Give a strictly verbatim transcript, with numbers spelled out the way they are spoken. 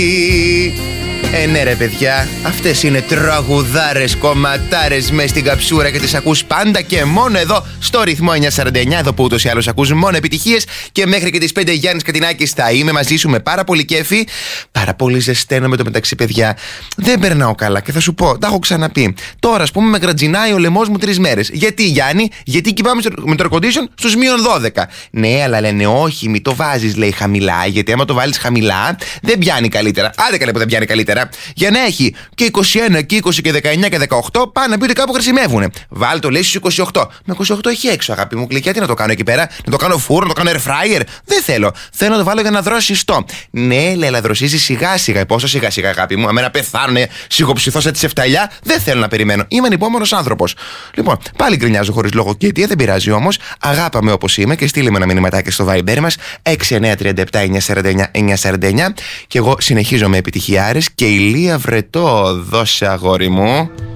Ε, ναι ρε παιδιά, αυτές είναι τραγουδάρες, κομματάρες μες στην καψούρα και τις ακούς πάντα και μόνο εδώ στο ρυθμό εννιακόσια σαράντα εννιά, εδώ που ούτως ή άλλως ακούς μόνο επιτυχίες, και μέχρι και τις πέντε Γιάννης Κατινάκης θα είμαι μαζί σου με πάρα πολύ κέφι. Πάρα πολύ ζεσταίνω με το μεταξύ, παιδιά. Δεν περνάω καλά και θα σου πω, τα έχω ξαναπεί. Τώρα, ας πούμε, με γρατζινάει ο λαιμός μου τρεις μέρες. Γιατί, Γιάννη? Γιατί εκεί πάμε με το air condition στους μείον δώδεκα. Ναι, αλλά λένε όχι, μη το βάζεις, λέει, χαμηλά, γιατί άμα το βάλεις χαμηλά δεν πιάνει καλύτερα. Άντε καλέ που δεν πιάνει καλύτερα. Για να έχει και είκοσι ένα και είκοσι και δεκαεννιά και δεκαοκτώ, πάνε να πει ότι κάπου χρησιμεύουνε. Βάλ το, λέει, στους είκοσι οκτώ. Με είκοσι οκτώ έχει έξω, αγάπη μου γλυκιά. Τι να το κάνω εκεί πέρα? Να το κάνω φούρνο, να το κάνω air fryer? Δεν θέλω. Θέλω να το βάλω για να δροσιστώ. Ναι, λέει, αλλά δροσίζει σιγά σιγά. Πόσο σιγά σιγά, αγάπη μου? Αμένα πεθάνουνε σιγοψηθώ σε τη σεφταλιά. Δεν θέλω να περιμένω. Είμαι ανυπόμονος άνθρωπος. Λοιπόν, πάλι γκρινιάζω χωρίς λόγο και αιτία, δεν πειράζει όμως. Αγάπαμε όπως είμαι και στείλε με ένα μηνυματάκι στο Viber μας έξι εννιά τρία επτά εννιά σαράντα εννιά εννιά σαράντα εννιά και εγώ συνεχίζω με επιτυχιάρες. Και ηλία βρετό, δώσε αγόρι μου.